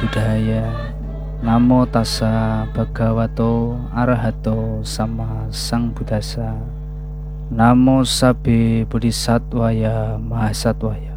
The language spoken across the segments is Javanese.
Budaya. Namo tassa bhagavato arahato sama sang buddhasa. Namo sabbe bodhisattvaya mahasattvaya.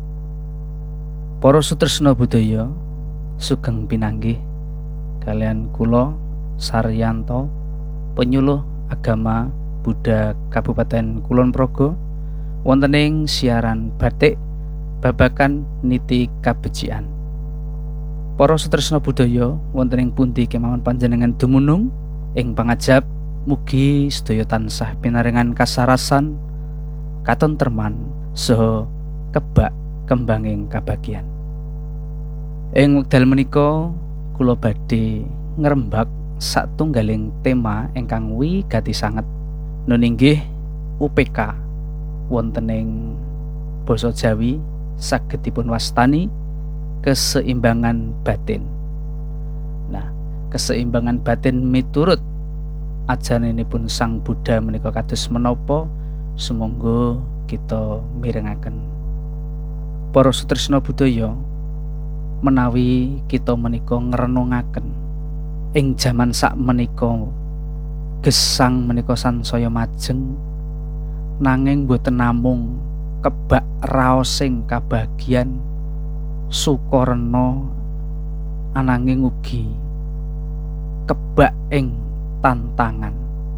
Para sutresna budaya sugeng pinanggih kalian kula Saryanto, penyuluh agama Buddha Kabupaten Kulon Progo, wonten ing siaran batik babakan niti kabecikan. Para sutresna budaya wonten ing pundi kemawon panjenengan dumunung ing pangajap, mugi sedaya tansah pinaringan kasarasan, katentreman saha kebak kembanging kabagyan. Ing wekdal menika kula badhe ngrembak satunggaling tema ingkang wigati sanget nuninggih UPK wonten ing basa Jawi saged dipun wastani keseimbangan batin. Nah, keseimbangan batin miturut ajaranipun Sang Buddha menika kados menapa, sumangga kita mirengaken. Para sutresna budaya, menawi kita menika ngrenungaken ing jaman sak menika gesang menika sansaya majeng, nanging boten namung kebak raosing kabagyan sukarena, ananging ugi kebak ing tantangan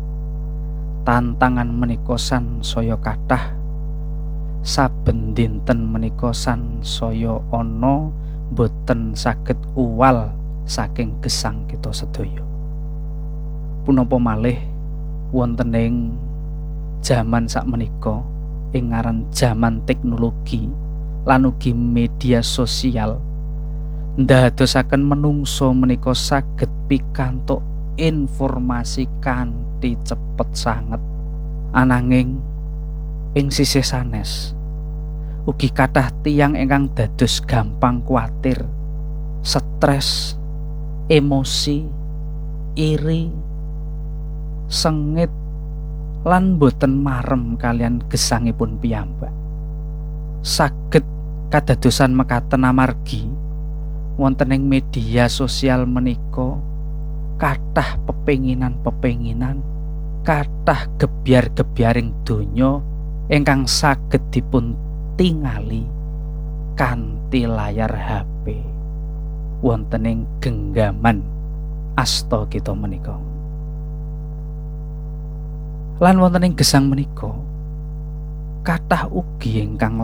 menika sansaya kathah. Saben dinten menika sansaya ana boten saged uwal saking gesang kita sedaya. Punapa malih wonten ing jaman sakmenika ing ngaran jaman teknologi lan ugi media sosial ndadosaken menungso menika saged pikantuk informasi kanthi cepet sanget. Ananging ing sisih sanes ugi kathah tiyang ingkang dados gampang kuwatir, stres, emosi, iri, sengit lan boten marem kalian gesangipun piyambak. Saged kadadosan mekaten amargi wonten ing media sosial menika kathah pepenginan, kathah gebyar-gebyaring donya ingkang saged dipun tingali kanthi layar HP wonten ing genggaman asta kita menika. Lan wonten ing gesang menika kathah ugi ingkang